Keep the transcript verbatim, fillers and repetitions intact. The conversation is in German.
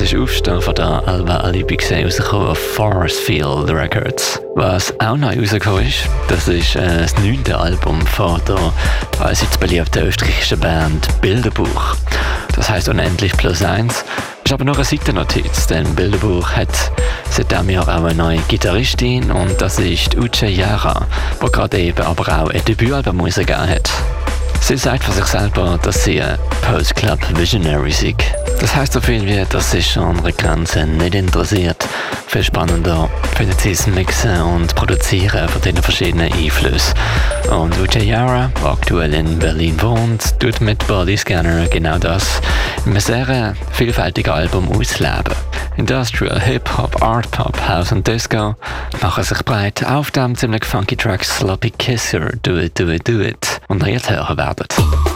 ist Aufstehen von der Alba Alibi rausgekommen auf Force Field Records. Was auch neu rausgekommen ist, das ist äh, das neunte Album von der allseits beliebten österreichischen Band Bilderbuch. Das heisst unendlich plus eins. Ist aber nur eine Seitennotiz, denn Bilderbuch hat seit diesem Jahr auch eine neue Gitarristin und das ist Uche Yara, die gerade eben aber auch ein Debütalbum rausgegeben hat. Sie sagt von sich selber, dass sie ein Post-Club Visionary ist. Das heisst so viel wie, dass sie schon an Grenzen nicht interessiert. Viel spannender findet sie das Mixen und Produzieren von diesen verschiedenen Einflüssen. Und Uche Yara, die aktuell in Berlin wohnt, tut mit Bodyscanner genau das in einem sehr vielfältigen Album ausleben. Industrial, Hip-Hop, Art-Pop, House und Disco machen sich breit auf dem ziemlich funky Track Sloppy Kisser Do It, Do It, Do It und ihr jetzt hören werdet.